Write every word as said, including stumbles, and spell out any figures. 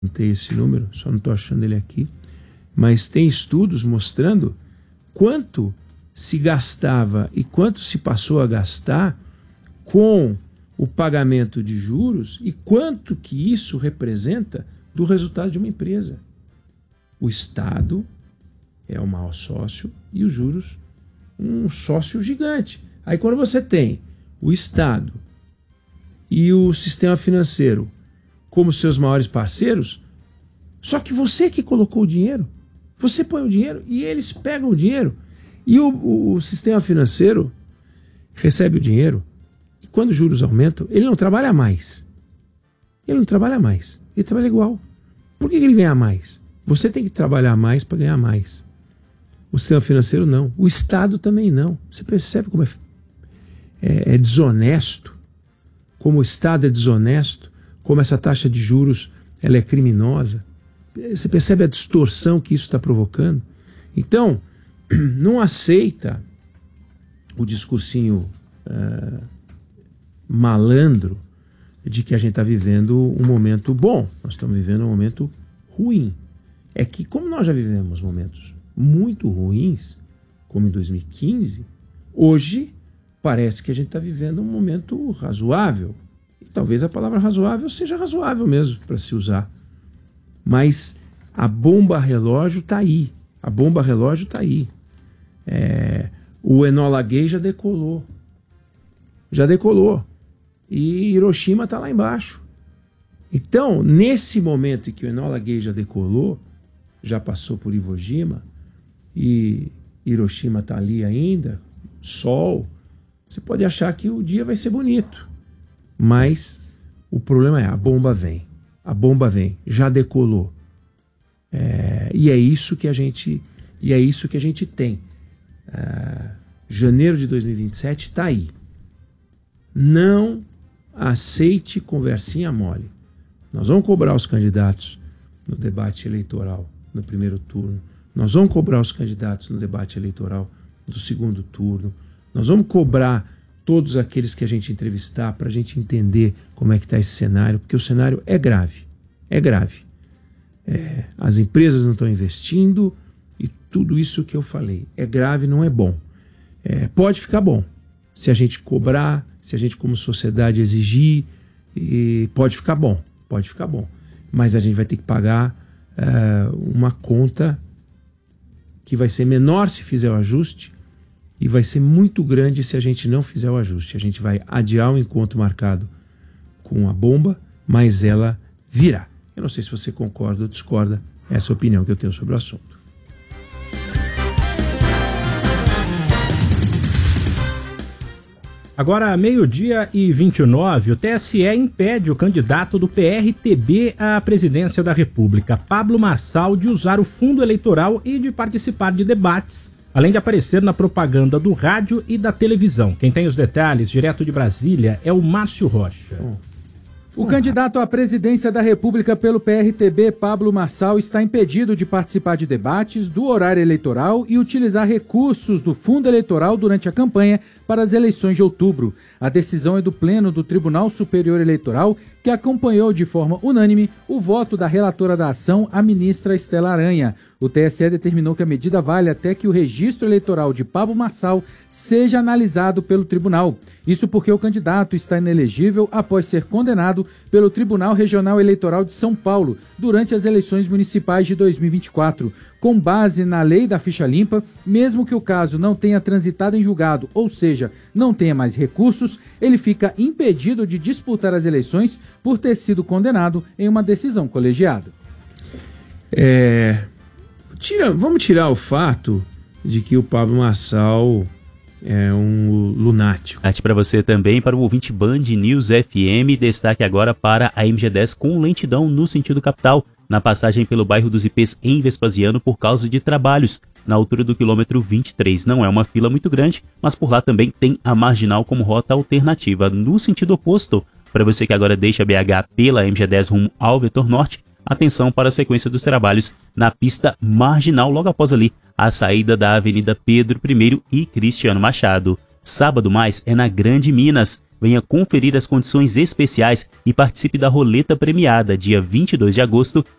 não tem esse número, só não estou achando ele aqui, mas tem estudos mostrando quanto se gastava e quanto se passou a gastar com o pagamento de juros e quanto que isso representa do resultado de uma empresa. O Estado é o maior sócio e os juros um sócio gigante. Aí quando você tem o Estado e o sistema financeiro como seus maiores parceiros, só que você que colocou o dinheiro, você põe o dinheiro e eles pegam o dinheiro e o, o, o sistema financeiro recebe o dinheiro e quando os juros aumentam, ele não trabalha mais. Ele não trabalha mais, ele trabalha igual. Por que ele ganha mais? Você tem que trabalhar mais para ganhar mais. O sistema financeiro não. O Estado também não. Você percebe como é, é, é desonesto, como o Estado é desonesto, como essa taxa de juros ela é criminosa. Você percebe a distorção que isso está provocando? Então, não aceita o discursinho uh, malandro de que a gente está vivendo um momento bom. Nós estamos vivendo um momento ruim. É que como nós já vivemos momentos muito ruins, como em dois mil e quinze, hoje parece que a gente está vivendo um momento razoável. E talvez a palavra razoável seja razoável mesmo para se usar. Mas a bomba relógio está aí. A bomba relógio está aí. É, o Enola Gay já decolou. Já decolou. E Hiroshima está lá embaixo. Então, nesse momento em que o Enola Gay já decolou, já passou por Iwo Jima, e Hiroshima está ali ainda, sol, você pode achar que o dia vai ser bonito. Mas o problema é, a bomba vem. A bomba vem, já decolou. É, e é isso que a gente, e é isso que a gente tem. É, janeiro de dois mil e vinte e sete está aí. Não aceite conversinha mole. Nós vamos cobrar os candidatos no debate eleitoral no primeiro turno. Nós vamos cobrar os candidatos no debate eleitoral do segundo turno. Nós vamos cobrar todos aqueles que a gente entrevistar para a gente entender como é que está esse cenário, porque o cenário é grave. É grave. É, as empresas não estão investindo e tudo isso que eu falei é grave, não é bom. É, pode ficar bom se a gente cobrar, se a gente como sociedade exigir, e pode ficar bom, pode ficar bom. Mas a gente vai ter que pagar é, uma conta que vai ser menor se fizer o ajuste e vai ser muito grande se a gente não fizer o ajuste. A gente vai adiar o encontro marcado com a bomba, mas ela virá. Eu não sei se você concorda ou discorda, essa é a opinião que eu tenho sobre o assunto. Agora, meio-dia e vinte e nove, o T S E impede o candidato do P R T B à presidência da República, Pablo Marçal, de usar o fundo eleitoral e de participar de debates, além de aparecer na propaganda do rádio e da televisão. Quem tem os detalhes, direto de Brasília, é o Márcio Rocha. O candidato à presidência da República pelo P R T B, Pablo Marçal, está impedido de participar de debates, do horário eleitoral e utilizar recursos do fundo eleitoral durante a campanha para as eleições de outubro. A decisão é do Pleno do Tribunal Superior Eleitoral, que acompanhou de forma unânime o voto da relatora da ação, a ministra Estela Aranha. O T S E determinou que a medida vale até que o registro eleitoral de Pablo Marçal seja analisado pelo tribunal. Isso porque o candidato está inelegível após ser condenado pelo Tribunal Regional Eleitoral de São Paulo durante as eleições municipais de dois mil e vinte e quatro. Com base na lei da ficha limpa, mesmo que o caso não tenha transitado em julgado, ou seja, não tenha mais recursos, ele fica impedido de disputar as eleições por ter sido condenado em uma decisão colegiada. É... Tira, vamos tirar o fato de que o Pablo Marçal é um lunático. Arte para você também, para o ouvinte Band News F M, destaque agora para a M G dez com lentidão no sentido capital, na passagem pelo bairro dos Ipês em Vespasiano por causa de trabalhos, na altura do quilômetro vinte e três. Não é uma fila muito grande, mas por lá também tem a Marginal como rota alternativa. No sentido oposto, para você que agora deixa B H pela M G dez rumo ao Vetor Norte, atenção para a sequência dos trabalhos na pista Marginal, logo após ali a saída da Avenida Pedro I e Cristiano Machado. Sábado mais é na Grande Minas, venha conferir as condições especiais e participe da roleta premiada dia vinte e dois de agosto